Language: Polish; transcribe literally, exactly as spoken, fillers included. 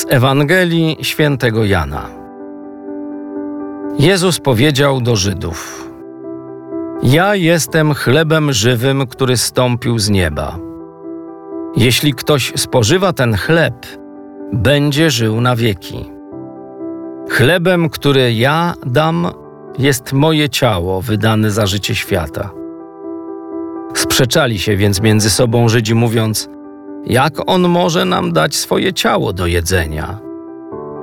Z Ewangelii Świętego Jana. Jezus powiedział do Żydów: Ja jestem chlebem żywym, który zstąpił z nieba. Jeśli ktoś spożywa ten chleb, będzie żył na wieki. Chlebem, który ja dam, jest moje ciało wydane za życie świata. Sprzeczali się więc między sobą Żydzi, mówiąc: Jak on może nam dać swoje ciało do jedzenia?